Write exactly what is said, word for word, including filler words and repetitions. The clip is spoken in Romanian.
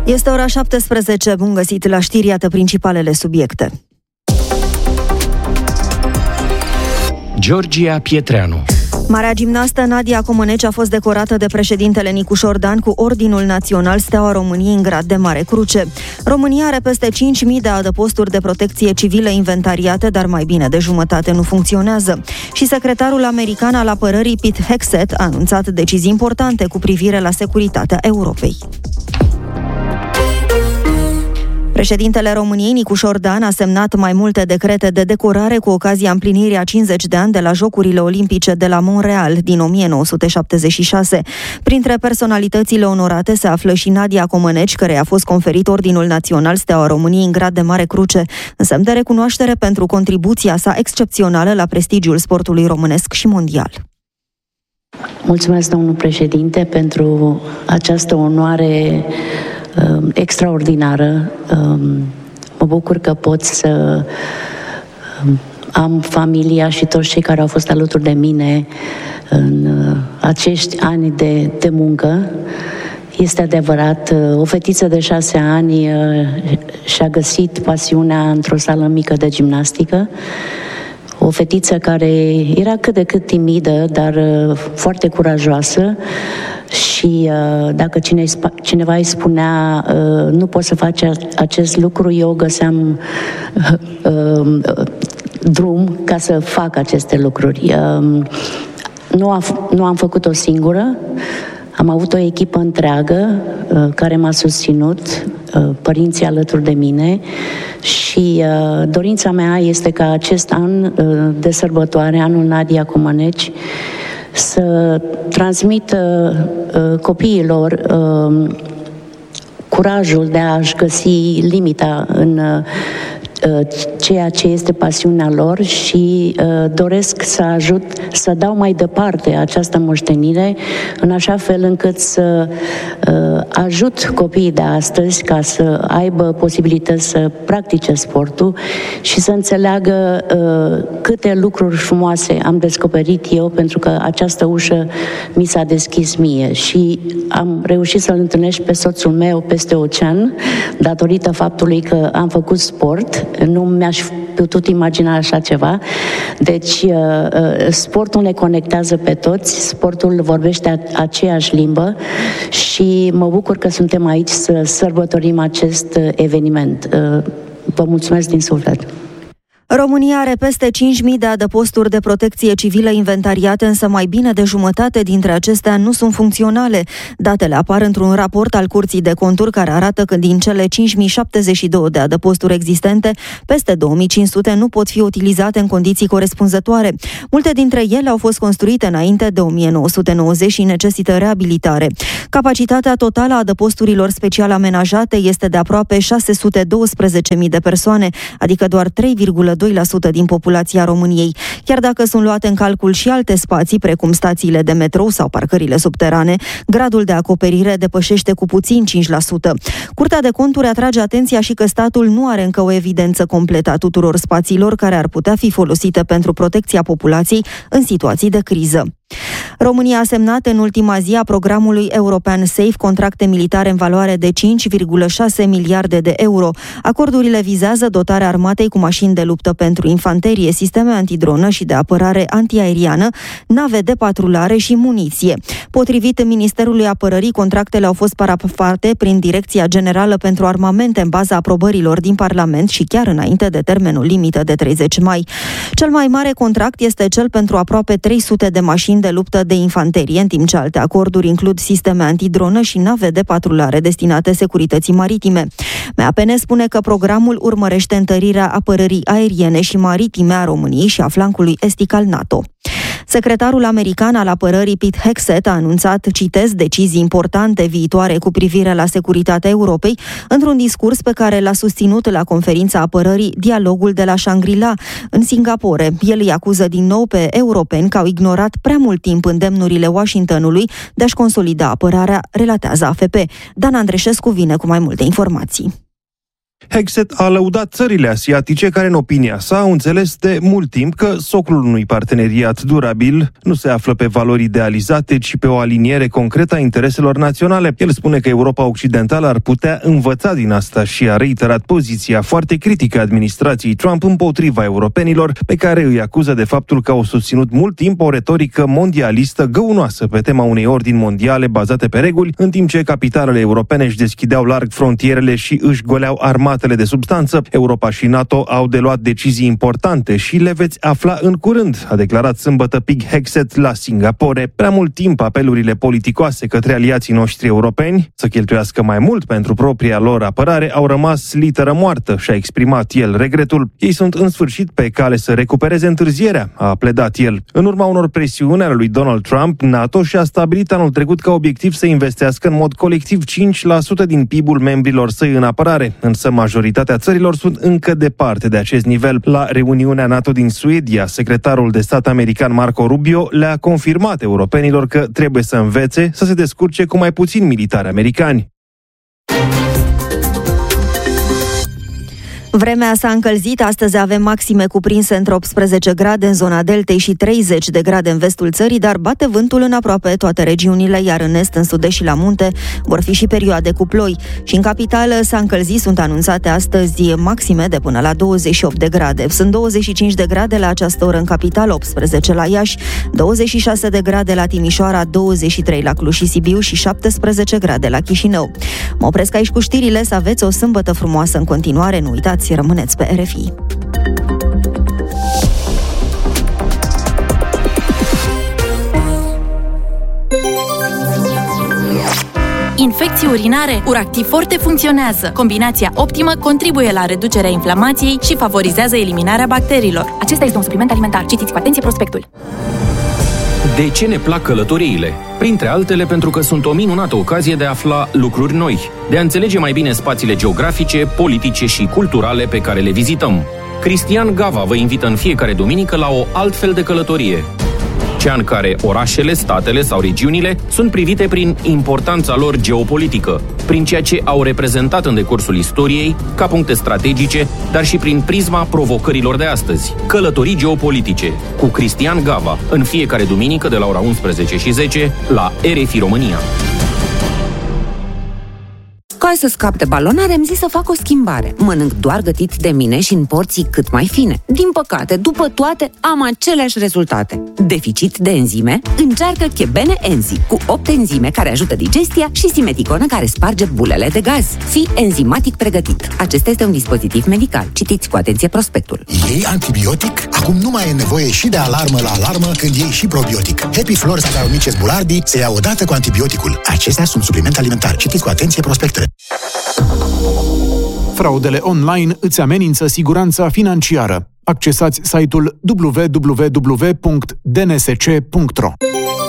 Este ora șaptesprezece, bun găsit la știri, iată principalele subiecte. Georgia Pietreanu. Marea gimnastă Nadia Comăneci a fost decorată de președintele Nicu Șordan cu Ordinul Național Steaua României în grad de Mare Cruce. România are peste cinci mii de adăposturi de protecție civilă inventariate, dar mai bine de jumătate nu funcționează. Și secretarul american al apărării Pete Hegseth a anunțat decizii importante cu privire la securitatea Europei. Președintele României, Nicu Șordan, a semnat mai multe decrete de decorare cu ocazia împlinirii a cincizeci de ani de la Jocurile Olimpice de la Montreal din o mie nouă sute șaptezeci și șase. Printre personalitățile onorate se află și Nadia Comăneci, căreia a fost conferit Ordinul Național Steaua României în grad de Mare Cruce, în semn de recunoaștere pentru contribuția sa excepțională la prestigiul sportului românesc și mondial. Mulțumesc, domnul președinte, pentru această onoare uh, extraordinară. Uh, mă bucur că pot să uh, am familia și toți cei care au fost alături de mine în uh, acești ani de, de muncă. Este adevărat, uh, o fetiță de șase ani uh, și-a găsit pasiunea într-o sală mică de gimnastică. O fetiță care era cât de cât timidă, dar uh, foarte curajoasă și uh, dacă cine, cineva îi spunea uh, nu poți să faci acest lucru, eu găseam uh, uh, drum ca să fac aceste lucruri. Uh, nu, a, nu am făcut-o singură, am avut o echipă întreagă uh, care m-a susținut, uh, părinții alături de mine și uh, dorința mea este ca acest an uh, de sărbătoare, anul Nadia Comăneci, să transmită uh, copiilor uh, curajul de a-și găsi limita în uh, ceea ce este pasiunea lor și uh, doresc să ajut, să dau mai departe această moștenire în așa fel încât să uh, ajut copiii de astăzi ca să aibă posibilități să practice sportul și să înțeleagă uh, câte lucruri frumoase am descoperit eu, pentru că această ușă mi s-a deschis mie și am reușit să-l întâlnesc pe soțul meu peste ocean datorită faptului că am făcut sport. Nu mi-aș putut imagina așa ceva. Deci, sportul ne conectează pe toți, sportul vorbește aceeași limbă și mă bucur că suntem aici să sărbătorim acest eveniment. Vă mulțumesc din suflet! România are peste cinci mii de adăposturi de protecție civilă inventariate, însă mai bine de jumătate dintre acestea nu sunt funcționale. Datele apar într-un raport al Curții de Conturi care arată că din cele cinci mii șaptezeci și doi de adăposturi existente, peste două mii cinci sute nu pot fi utilizate în condiții corespunzătoare. Multe dintre ele au fost construite înainte de o mie nouă sute nouăzeci și necesită reabilitare. Capacitatea totală a adăposturilor special amenajate este de aproape șase sute doisprezece mii de persoane, adică doar trei virgulă doi la sută din populația României. Chiar dacă sunt luate în calcul și alte spații, precum stațiile de metrou sau parcările subterane, gradul de acoperire depășește cu puțin cinci la sută. Curtea de Conturi atrage atenția și că statul nu are încă o evidență completă a tuturor spațiilor care ar putea fi folosite pentru protecția populației în situații de criză. România a semnat în ultima zi a programului european SAFE contracte militare în valoare de cinci virgulă șase miliarde de euro. Acordurile vizează dotarea armatei cu mașini de luptă pentru infanterie, sisteme antidronă și de apărare antiaeriană, nave de patrulare și muniție. Potrivit Ministerului Apărării, contractele au fost parafate prin Direcția Generală pentru Armamente în baza aprobărilor din Parlament și chiar înainte de termenul limită de treizeci mai. Cel mai mare contract este cel pentru aproape trei sute de mașini de luptă de infanterie, în timp ce alte acorduri includ sisteme antidronă și nave de patrulare destinate securității maritime. M A P N spune că programul urmărește întărirea apărării aeriene și maritime a României și a flancului estic al NATO. Secretarul american al apărării Pete Hegseth a anunțat, citez, decizii importante viitoare cu privire la securitatea Europei într-un discurs pe care l-a susținut la conferința apărării Dialogul de la Shangri-La în Singapore. El îi acuză din nou pe europeni că au ignorat prea mult timp îndemnurile Washingtonului de a-și consolida apărarea, relatează A F P. Dan Andreșescu vine cu mai multe informații. Hegseth a lăudat țările asiatice care, în opinia sa, au înțeles de mult timp că soclul unui parteneriat durabil nu se află pe valori idealizate, ci pe o aliniere concretă a intereselor naționale. El spune că Europa Occidentală ar putea învăța din asta și a reiterat poziția foarte critică a administrației Trump împotriva europenilor, pe care îi acuză de faptul că au susținut mult timp o retorică mondialistă găunoasă pe tema unei ordini mondiale bazate pe reguli, în timp ce capitalele europene își deschideau larg frontierele și își goleau armatele de substanță. Europa și NATO au de luat decizii importante și le veți afla în curând, a declarat sâmbătă Pete Hegseth la Singapore. Prea mult timp apelurile politicoase către aliații noștri europeni să cheltuiască mai mult pentru propria lor apărare au rămas literă moartă, și-a exprimat el regretul. Ei sunt în sfârșit pe cale să recupereze întârzierea, a pledat el. În urma unor presiuni ale lui Donald Trump, NATO și-a stabilit anul trecut ca obiectiv să investească în mod colectiv cinci la sută din P I B-ul membrilor săi în apărare, însă majoritatea țărilor sunt încă departe de acest nivel. La reuniunea NATO din Suedia, secretarul de stat american Marco Rubio le-a confirmat europenilor că trebuie să învețe să se descurce cu mai puțini militari americani. Vremea s-a încălzit, astăzi avem maxime cuprinse între optsprezece grade în zona deltei și treizeci de grade în vestul țării, dar bate vântul în aproape toate regiunile, iar în est, în sud-est și la munte vor fi și perioade cu ploi. Și în capitală s-a încălzit, sunt anunțate astăzi maxime de până la douăzeci și opt de grade. Sunt douăzeci și cinci de grade la această oră în capitală, optsprezece la Iași, douăzeci și șase de grade la Timișoara, douăzeci și trei la Cluj și Sibiu și șaptesprezece grade la Chișinău. Mă opresc aici cu știrile, să aveți o sâmbătă frumoasă în continuare, nu uitați, rămâneți pe R F I. Infecții urinare, Uractiv Forte funcționează. Combinația optimă contribuie la reducerea inflamației și favorizează eliminarea bacteriilor. Acesta este un supliment alimentar. Citiți cu atenție prospectul. De ce ne plac călătoriile? Printre altele pentru că sunt o minunată ocazie de a afla lucruri noi, de a înțelege mai bine spațiile geografice, politice și culturale pe care le vizităm. Cristian Gava vă invită în fiecare duminică la o altfel de călătorie. Cea în care orașele, statele sau regiunile sunt privite prin importanța lor geopolitică, prin ceea ce au reprezentat în decursul istoriei, ca puncte strategice, dar și prin prisma provocărilor de astăzi. Călătorii geopolitice, cu Cristian Gava, în fiecare duminică de la ora unsprezece și zece, la R F I România. Ca să scap de balonare, am zis să fac o schimbare. Mănânc doar gătit de mine și în porții cât mai fine. Din păcate, după toate, am aceleași rezultate. Deficit de enzime? Încearcă Chebene Enzi, cu opt enzime care ajută digestia și simeticonă care sparge bulele de gaz. Fii enzimatic pregătit. Acesta este un dispozitiv medical. Citiți cu atenție prospectul. Iei antibiotic? Acum nu mai e nevoie și de alarmă la alarmă când iei și probiotic. Happy Flora Saccharomyces boulardii se ia odată cu antibioticul. Acestea sunt supliment alimentar. Citiți cu atenție prospectele. Fraudele online îți amenință siguranța financiară. Accesați site-ul w w w punct d n s c punct r o.